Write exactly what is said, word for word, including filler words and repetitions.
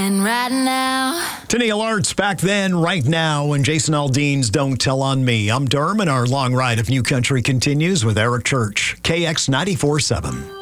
then, right now. To Neil Arts, back then, right now, and Jason Aldean's Don't Tell on Me. I'm Durham, and our long ride of New Country continues with Eric Church, K X ninety-four point seven.